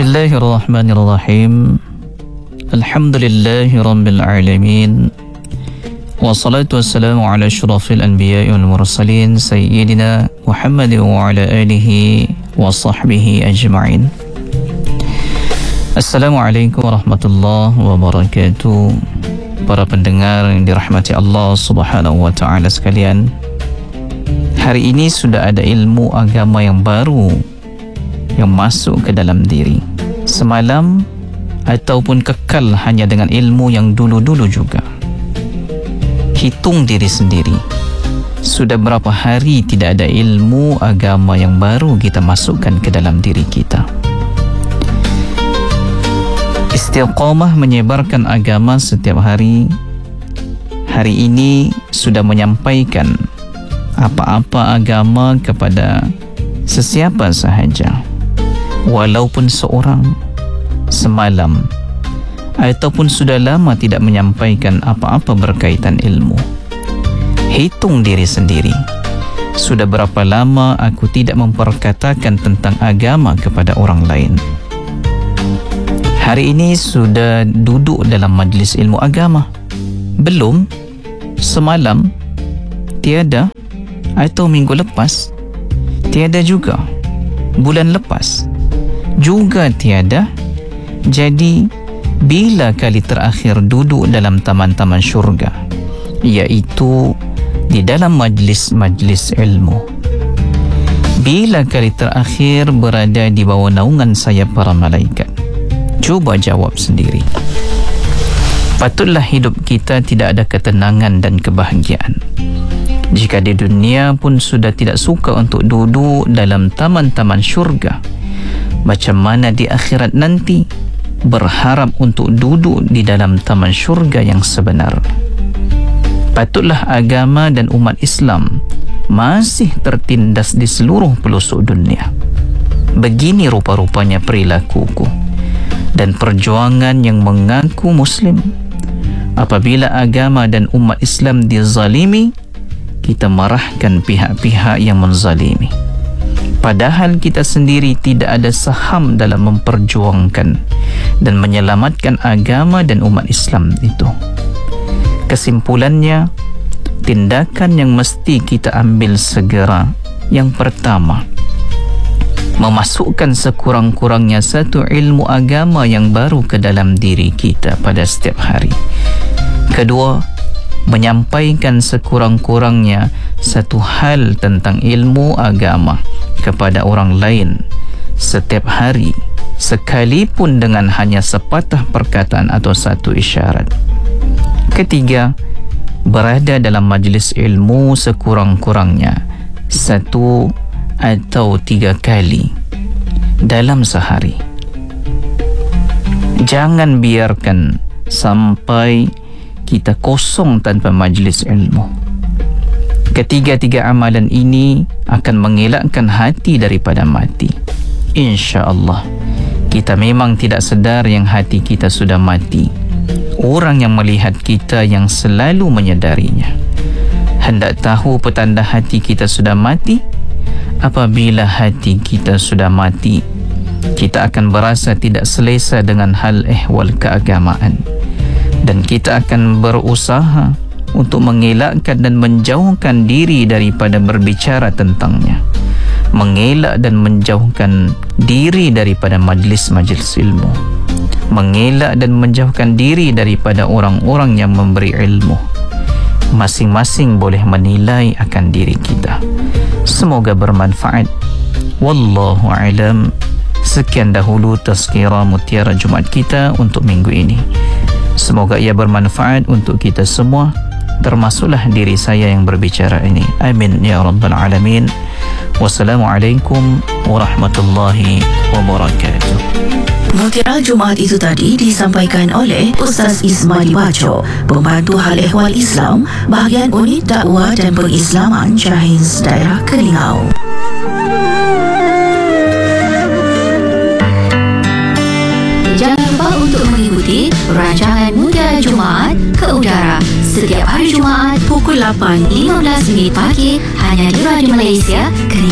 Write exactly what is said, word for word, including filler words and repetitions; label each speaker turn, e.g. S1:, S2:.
S1: Bismillahirrahmanirrahim. Alhamdulillahi rabbil alamin. Wassalatu wassalamu ala asyrafil anbiya'i wal mursalin sayyidina Muhammad wa ala alihi wa sahbihi ajma'in. Assalamualaikum warahmatullahi wabarakatuh. Para pendengar yang dirahmati Allah Subhanahu wa taala sekalian, hari ini sudah ada ilmu agama yang baru yang masuk ke dalam diri. Semalam ataupun kekal hanya dengan ilmu yang dulu-dulu juga. Hitung diri sendiri, sudah berapa hari tidak ada ilmu agama yang baru kita masukkan ke dalam diri kita. Istiqamah menyebarkan agama setiap hari. Hari ini sudah menyampaikan apa-apa agama kepada sesiapa sahaja, walaupun seorang. Semalam ataupun sudah lama tidak menyampaikan apa-apa berkaitan ilmu. Hitung diri sendiri, sudah berapa lama aku tidak memperkatakan tentang agama kepada orang lain. Hari ini sudah duduk dalam majlis ilmu agama? Belum? Semalam? Tiada? Atau minggu lepas? Tiada juga. Bulan lepas? Juga tiada. Jadi, bila kali terakhir duduk dalam taman-taman syurga, iaitu di dalam majlis-majlis ilmu? Bila kali terakhir berada di bawah naungan sayap para malaikat? Cuba jawab sendiri. Patutlah hidup kita tidak ada ketenangan dan kebahagiaan jika di dunia pun sudah tidak suka untuk duduk dalam taman-taman syurga. Macam mana di akhirat nanti berharap untuk duduk di dalam taman syurga yang sebenar? Patutlah agama dan umat Islam masih tertindas di seluruh pelosok dunia. Begini rupa-rupanya perilakuku dan perjuangan yang mengaku Muslim. Apabila agama dan umat Islam dizalimi, kita marahkan pihak-pihak yang menzalimi, padahal kita sendiri tidak ada saham dalam memperjuangkan dan menyelamatkan agama dan umat Islam itu. Kesimpulannya, tindakan yang mesti kita ambil segera, yang pertama, memasukkan sekurang-kurangnya satu ilmu agama yang baru ke dalam diri kita pada setiap hari. Kedua, menyampaikan sekurang-kurangnya satu hal tentang ilmu agama kepada orang lain setiap hari, sekalipun dengan hanya sepatah perkataan atau satu isyarat. Ketiga, berada dalam majlis ilmu sekurang-kurangnya satu atau tiga kali dalam sehari. Jangan biarkan sampai kita kosong tanpa majlis ilmu. Ketiga-tiga amalan ini akan mengelakkan hati daripada mati. InsyaAllah, kita memang tidak sedar yang hati kita sudah mati. Orang yang melihat kita yang selalu menyedarinya. Hendak tahu petanda hati kita sudah mati? Apabila hati kita sudah mati, kita akan berasa tidak selesa dengan hal ehwal keagamaan, dan kita akan berusaha untuk mengelakkan dan menjauhkan diri daripada berbicara tentangnya, mengelak dan menjauhkan diri daripada majlis-majlis ilmu, mengelak dan menjauhkan diri daripada orang-orang yang memberi ilmu. Masing-masing boleh menilai akan diri kita. Semoga bermanfaat. Wallahu a'lam. Sekian dahulu tazkirah mutiara Jumaat kita untuk minggu ini. Semoga ia bermanfaat untuk kita semua, termasuklah diri saya yang berbicara ini. Amin ya rabbal alamin. Wassalamualaikum warahmatullahi wabarakatuh.
S2: Mutiara Jumaat itu tadi disampaikan oleh Ustaz Ismail Baco, Pembantu Hal Ehwal Islam, Bahagian Unit Dakwah dan Pengislaman Jahiz Daerah Kelingau. Jangan lupa untuk mengikuti rancangan Mutiara Jumaat ke udara setiap hari Jumaat pukul lapan lima belas minit pagi hanya di Radio Malaysia Kelingau.